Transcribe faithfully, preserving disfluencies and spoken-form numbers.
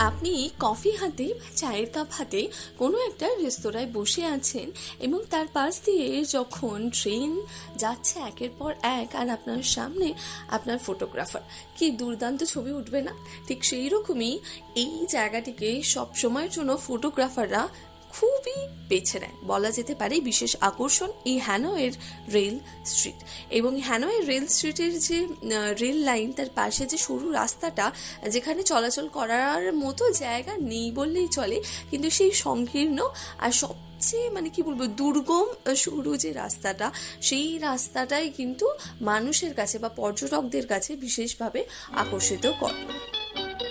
আপনি কফি হাতে বা চায়ের কাপ হাতে কোনো একটা রেস্তোরাঁয় বসে আছেন এবং তার পাশ দিয়ে যখন ট্রেন যাচ্ছে একের পর এক আর আপনার সামনে আপনার ফটোগ্রাফার, কি দুর্দান্ত ছবি উঠবে না? ঠিক সেই রকমই এই জায়গাটিকে সব সময়ের জন্য ফটোগ্রাফাররা খুবই বেছে নেয়। বলা যেতে পারে বিশেষ আকর্ষণ এই হ্যানয়ের রেল স্ট্রিট। এবং হ্যানয়ের রেল স্ট্রিটের যে রেল লাইন, তার পাশে যে সরু রাস্তাটা, যেখানে চলাচল করার মতো জায়গা নেই বললেই চলে, কিন্তু সেই সংকীর্ণ আর সবচেয়ে মানে কি বলবো দুর্গম সরু যে রাস্তাটা, সেই রাস্তাটাই কিন্তু মানুষের কাছে বা পর্যটকদের কাছে বিশেষভাবে আকর্ষিত করে।